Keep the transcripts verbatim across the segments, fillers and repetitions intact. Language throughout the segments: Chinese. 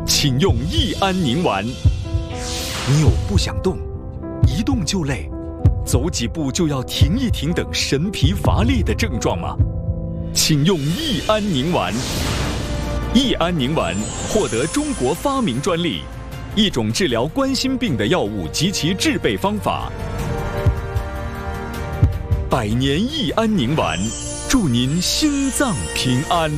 请用益安宁丸。你有不想动，一动就累，走几步就要停一停等神疲乏力的症状吗？请用益安宁丸。益安宁丸获得中国发明专利，一种治疗冠心病的药物及其制备方法。百年益安宁丸，祝您心脏平安。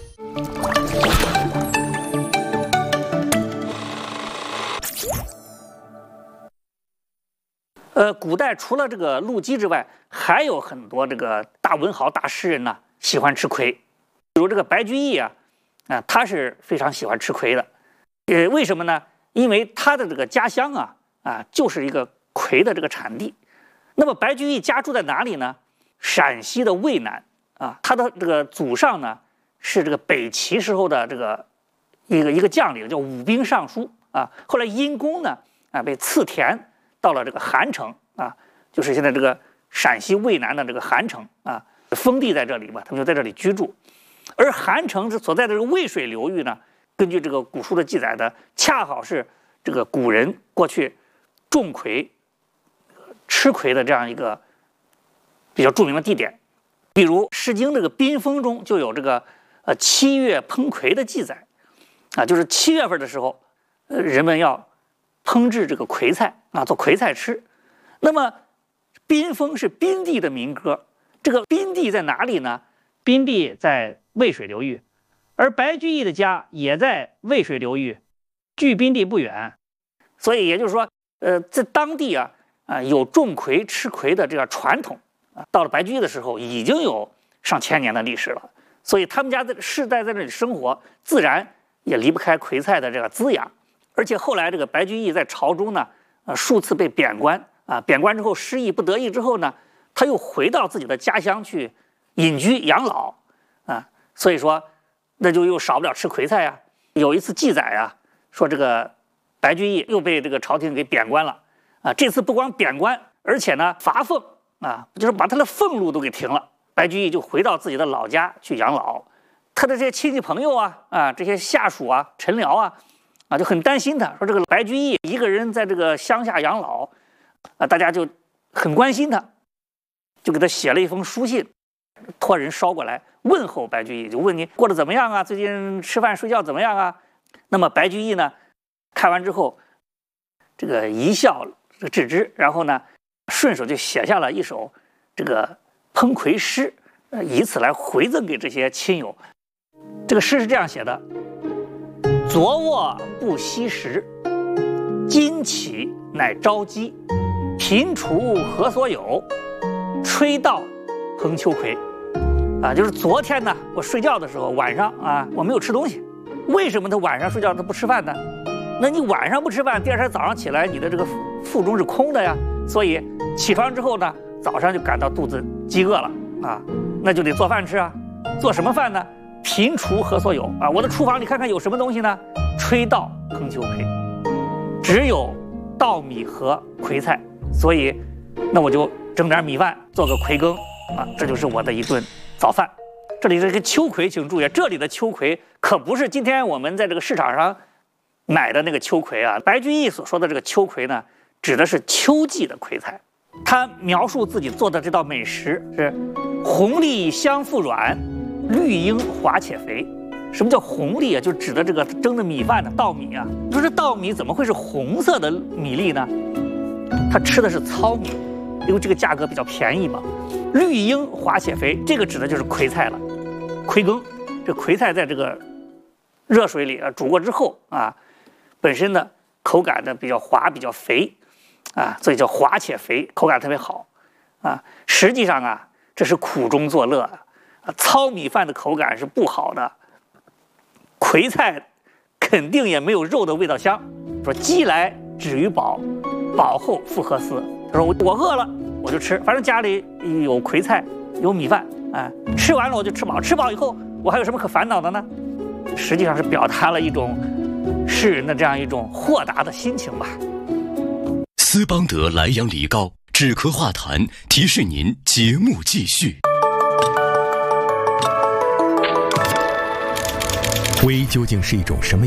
呃，古代除了这个陆机之外，还有很多这个大文豪、大诗人呢、啊，喜欢吃葵。比如这个白居易啊，啊，他是非常喜欢吃葵的。呃，为什么呢？因为他的这个家乡啊，啊，就是一个葵的这个产地。那么白居易家住在哪里呢？陕西的渭南啊，他的这个祖上呢是这个北齐时候的这个一个一个将领，叫武兵尚书啊。后来因功呢啊被赐田。到了这个韩城啊，就是现在这个陕西渭南的这个韩城啊，封地在这里嘛，他们就在这里居住。而韩城是所在的这个渭水流域呢，根据这个古书的记载的，恰好是这个古人过去种葵、吃葵的这样一个比较著名的地点。比如《诗经》这个《宾风》中就有这个呃七月烹葵的记载啊，就是七月份的时候，呃人们要烹制这个葵菜啊，做葵菜吃。那么宾风是宾地的民歌，这个宾地在哪里呢？宾地在渭水流域，而白居易的家也在渭水流域，距宾地不远。所以也就是说，呃，在当地啊啊有种葵吃葵的这个传统啊，到了白居易的时候已经有上千年的历史了。所以他们家的世代在这里生活，自然也离不开葵菜的这个滋养。而且后来这个白居易在朝中呢，呃，数次被贬官啊，贬官之后失意不得意之后呢，他又回到自己的家乡去隐居养老啊，所以说那就又少不了吃葵菜呀。有一次记载啊，说这个白居易又被这个朝廷给贬官了啊，这次不光贬官，而且呢罚俸啊，就是把他的俸禄都给停了。白居易就回到自己的老家去养老，他的这些亲戚朋友啊啊，这些下属啊、臣僚啊。啊，就很担心他，说这个白居易一个人在这个乡下养老，啊，大家就很关心他，就给他写了一封书信，托人捎过来问候白居易，就问你过得怎么样啊？最近吃饭睡觉怎么样啊？那么白居易呢，看完之后，这个一笑置之，然后呢，顺手就写下了一首这个烹葵诗，呃，以此来回赠给这些亲友。这个诗是这样写的。昨卧不惜食，今起乃朝饥。贫厨何所有？吹稻烹秋葵。啊，就是昨天呢，我睡觉的时候，晚上啊，我没有吃东西。为什么他晚上睡觉他不吃饭呢？那你晚上不吃饭，第二天早上起来，你的这个腹中是空的呀。所以起床之后呢，早上就感到肚子饥饿了啊，那就得做饭吃啊。做什么饭呢？贫厨何所有啊！我的厨房你看看有什么东西呢？吹稻烹秋葵，只有稻米和葵菜，所以那我就蒸点米饭，做个葵羹啊，这就是我的一顿早饭。这里这个秋葵，请注意，这里的秋葵可不是今天我们在这个市场上买的那个秋葵啊。白居易所说的这个秋葵呢，指的是秋季的葵菜。他描述自己做的这道美食是红粒香馥软，绿英滑且肥。什么叫红粒啊？就指的这个蒸的米饭的稻米啊。你说这稻米怎么会是红色的米粒呢？他吃的是糙米，因为这个价格比较便宜嘛。绿英滑且肥，这个指的就是葵菜了。葵羹，这葵菜在这个热水里啊煮过之后啊，本身呢口感呢比较滑，比较肥啊，所以叫滑且肥，口感特别好啊。实际上啊，这是苦中作乐啊。糙米饭的口感是不好的，葵菜肯定也没有肉的味道香。说饥来止于饱，饱后复何思？他说我我饿了我就吃，反正家里有葵菜有米饭，哎，吃完了我就吃饱，吃饱以后我还有什么可烦恼的呢？实际上是表达了一种世人的这样一种豁达的心情吧。 斯邦德莱阳梨膏止咳化痰，提示您节目继续。 灰究竟是一种什么